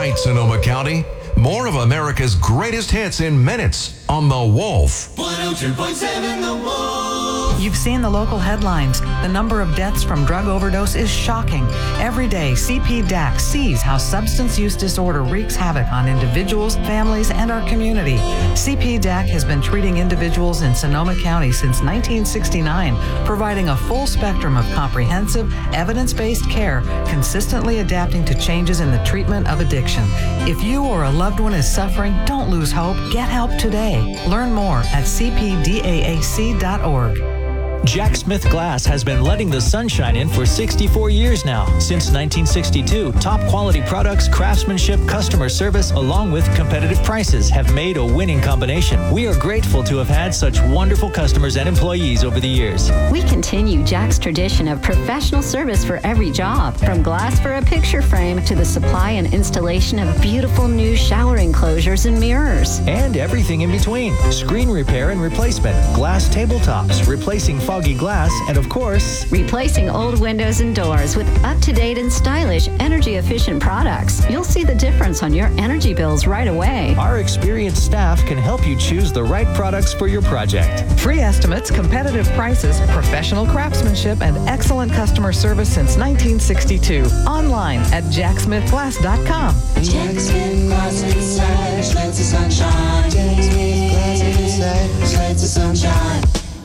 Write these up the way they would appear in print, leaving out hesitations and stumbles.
right, Sonoma County. More of America's greatest hits in minutes on The Wolf. 102.7 The Wolf. You've seen the local headlines. The number of deaths from drug overdose is shocking. Every day, CP DAC sees how substance use disorder wreaks havoc on individuals, families, and our community. CP DAC has been treating individuals in Sonoma County since 1969, providing a full spectrum of comprehensive, evidence-based care, consistently adapting to changes in the treatment of addiction. If you or a loved one is suffering, don't lose hope. Get help today. Learn more at cpdaac.org. Jack Smith Glass has been letting the sunshine in for 64 years now. Since 1962, top quality products, craftsmanship, customer service, along with competitive prices have made a winning combination. We are grateful to have had such wonderful customers and employees over the years. We continue Jack's tradition of professional service for every job, from glass for a picture frame to the supply and installation of beautiful new shower enclosures and mirrors. And everything in between. Screen repair and replacement, glass tabletops, replacing foggy glass, and of course, replacing old windows and doors with up-to-date and stylish, energy-efficient products. You'll see the difference on your energy bills right away. Our experienced staff can help you choose the right products for your project. Free estimates, competitive prices, professional craftsmanship, and excellent customer service since 1962. Online at jacksmithglass.com. Jack Smith Glass inside, sheds the sunshine. Jack Smith Glass inside, sheds the sunshine.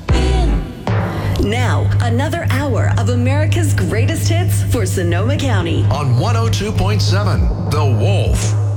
Now, another hour of America's greatest hits for Sonoma County. On 102.7 The Wolf.